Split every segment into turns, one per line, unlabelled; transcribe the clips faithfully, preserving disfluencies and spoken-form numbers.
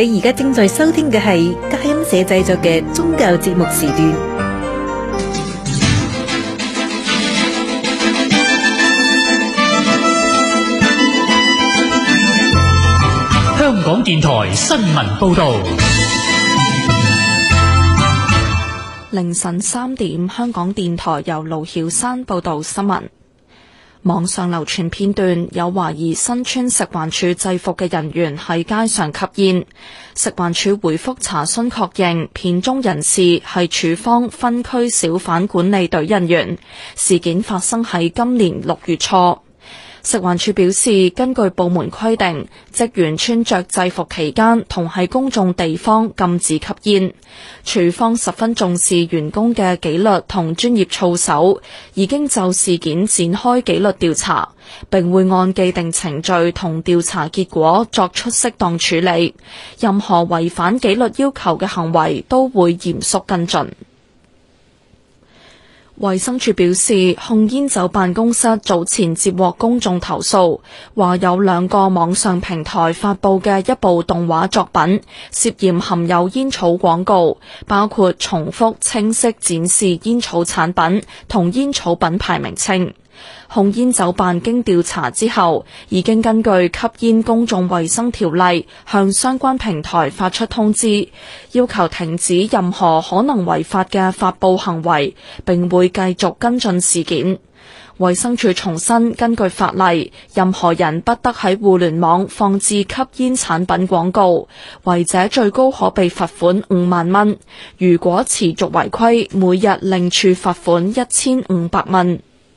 你而家正在收聽嘅係佳音社製作嘅宗教節目時段。
香港電台新聞報道。
凌晨三點，香港電台由盧曉山報道新聞。網上流傳片段，有懷疑身穿食環署制服嘅人員喺街上吸煙。食環署回覆查詢確認，片中人士係署方分區小販管理隊人員。事件發生喺今年六月初。食環署表示，根據部門規定，職員穿着制服期間同喺公眾地方禁止吸煙。署方十分重視員工嘅紀律同專業操守，已經就事件展開紀律調查，並會按既定程序同調查結果作出適當處理。任何違反紀律要求嘅行為都會嚴肅跟進。衛生署表示，控煙酒辦公室早前接獲公眾投訴，話有兩個網上平台發佈嘅一部動畫作品涉嫌含有煙草廣告，包括重複清晰展示煙草產品同煙草品牌名稱。控煙酒辦經調查之後，已經根據吸煙公眾衛生條例向相關平台發出通知，要求停止任何可能違法嘅發佈行為，並會繼續跟進事件。衛生署重申，根據法例，任何人不得喺互聯網放置吸煙產品廣告，違者最高可被罰款五萬蚊。如果持續違規，每日另處罰款一千五百蚊。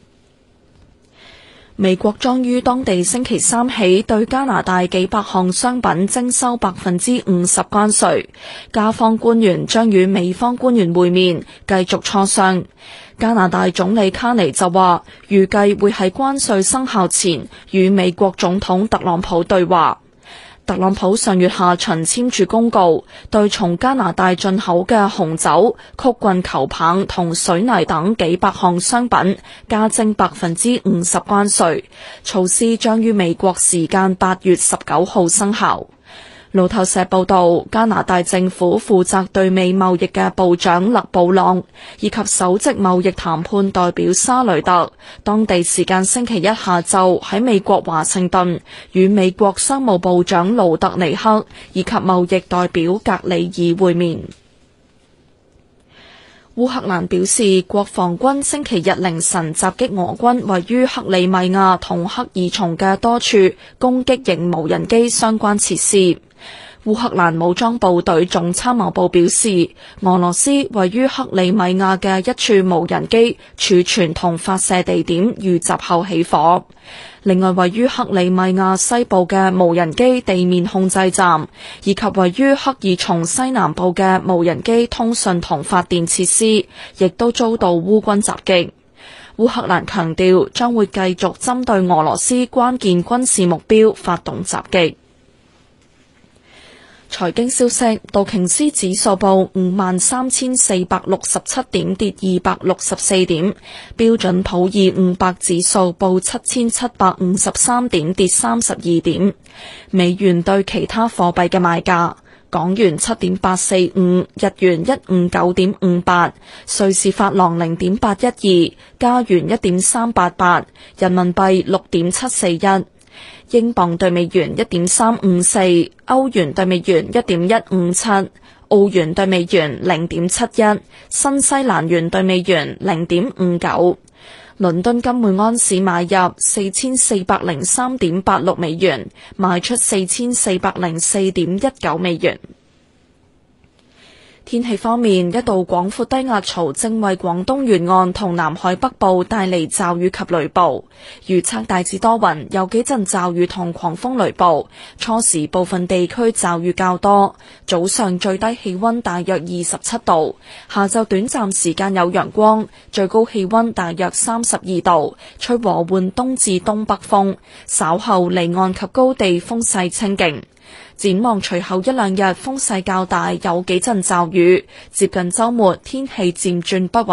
美國將於當地星期三起對加拿大幾百項商品徵收百分之五十關稅，加方官員將與美方官員會面，繼續磋商。加拿大總理卡尼就話，預計會喺關稅生效前與美國總統特朗普對話。特朗普上月下旬簽署公告，對從加拿大進口嘅紅酒、曲棍球棒同水泥等幾百項商品加徵百分之五十關稅，措施將於美國時間八月十九號生效。路透社報道，加拿大政府負責對美貿易嘅部長勒布朗以及首席貿易談判代表沙雷特，當地時間星期一下晝喺美國華盛頓與美國商務部長盧特尼克以及貿易代表格里爾會面。烏克蘭表示，國防軍星期日凌晨襲擊俄軍位於克里米亞同克爾松嘅多處攻擊型無人機相關設施。烏克蘭武裝部隊總參謀部表示，俄羅斯位於克里米亞嘅一處無人機儲存同發射地點遇襲後起火。另外，位於克里米亞西部嘅無人機地面控制站，以及位於克爾松西南部嘅無人機通訊同發電設施，亦都遭到烏軍襲擊。烏克蘭強調將會繼續針對俄羅斯關鍵軍事目標發動襲擊。財經消息，道瓊斯指數報五萬三千四百六十七點，跌二百六十四點。標準普爾五百指數報七千七百五十三點，跌三十二點。美元對其他貨幣嘅賣價：港元七點八四五，日元一五九點五八，瑞士法郎零點八一二，加元一點三八八，人民幣六點七四一。英鎊對美元一點三五四，歐元對美元一點一五七，澳元對美元零點七一，新西蘭元對美元零點五九。倫敦金每安士買入四千四百零三點八六美元，賣出四千四百零四點一九美元。天氣方面，一道廣闊低壓槽正為廣東沿岸同南海北部帶嚟驟雨及雷暴，預測大致多雲，有幾陣驟雨同狂風雷暴，初時部分地區驟雨較多，早上最低氣溫大約二十七度，下晝短暫時間有陽光，最高氣溫大約三十二度，吹和緩東至東北風，稍後離岸及高地風勢清勁。展望隨後一兩日風勢較大，有幾陣驟雨，接近週末天氣漸轉不穩。